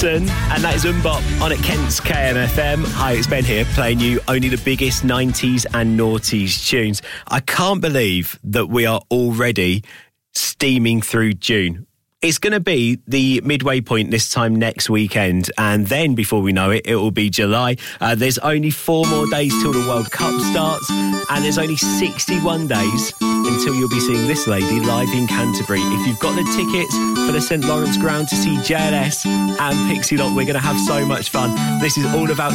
Johnson, and that is MMMBop on at Kent's KMFM. Hi, it's Ben here, playing you only the biggest 90s and noughties tunes. I can't believe that we are already steaming through June. It's going to be the midway point this time next weekend, and then before we know it, it will be July. There's only 4 more days till the World Cup starts, and there's only 61 days until you'll be seeing this lady live in Canterbury. If you've got the tickets for the St Lawrence Ground to see JLS and Pixie Lott, we're going to have so much fun. This is all about